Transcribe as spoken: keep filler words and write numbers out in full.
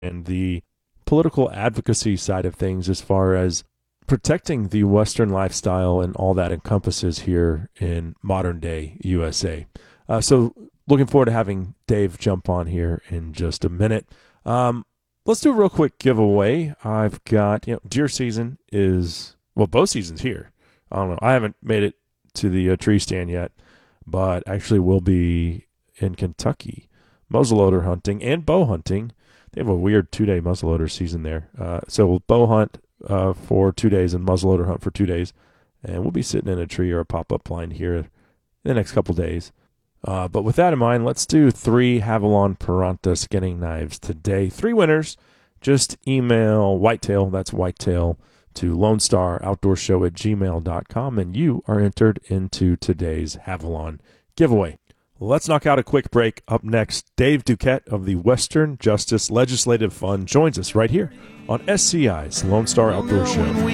and the political advocacy side of things as far as protecting the Western lifestyle and all that encompasses here in modern day U S A. Uh, so looking forward to having Dave jump on here in just a minute. Um, let's do a real quick giveaway. I've got, you know, deer season is, well, bow season's here. I don't know. I haven't made it to the uh, tree stand yet, but actually will be in Kentucky, muzzleloader hunting and bow hunting. They have a weird two-day muzzleloader season there. Uh, so we'll bow hunt uh, for two days and muzzleloader hunt for two days. And we'll be sitting in a tree or a pop-up blind here in the next couple days. Uh, but with that in mind, let's do three Havalon Peranta skinning knives today. Three winners. Just email Whitetail, that's Whitetail, to Lone Star Outdoor Show at gmail dot com, and you are entered into today's Havalon giveaway. Let's knock out a quick break. Up next, Dave Duquette of the Western Justice Legislative Fund joins us right here on S C I's Lone Star Outdoor Show.